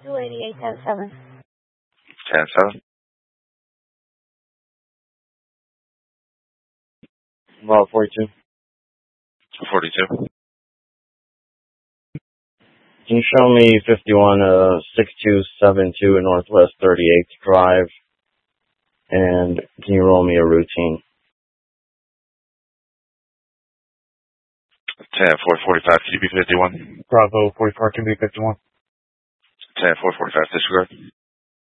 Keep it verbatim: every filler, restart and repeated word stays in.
two eighty-eight, ten seven. ten seven. About forty-two. forty-two. Can you show me fifty-one, uh, six two seven two Northwest thirty-eighth Drive, and can you roll me a routine? ten four forty-five, Q B fifty-one. Bravo, forty-four, Q B fifty-one. ten four forty-five, disregard.